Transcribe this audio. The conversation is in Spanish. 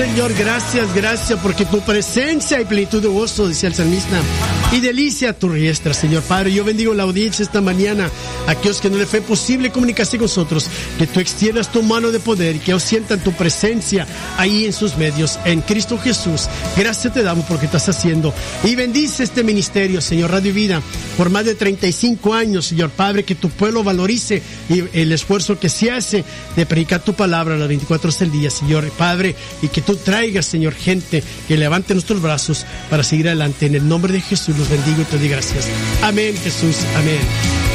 Señor, gracias, porque tu presencia y plenitud de gozo, dice el salmista, y delicia tu diestra, Señor Padre. Yo bendigo la audiencia esta mañana, aquellos que no les fue posible comunicarse con nosotros, que tú extiendas tu mano de poder y que ellos sientan tu presencia ahí en sus medios, en Cristo Jesús. Gracias te damos por lo que estás haciendo. Y bendice este ministerio, Señor, Radio Vida, por más de 35 años, Señor Padre, que tu pueblo valorice el esfuerzo que se hace de predicar tu palabra a las 24 horas del día, Señor Padre, y que tú traigas, Señor, gente que levante nuestros brazos para seguir adelante. En el nombre de Jesús los bendigo y te doy gracias. Amén, Jesús, amén.